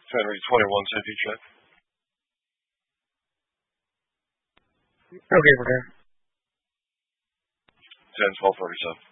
Henry 21 safety check. Okay, we're good. 10-12-37.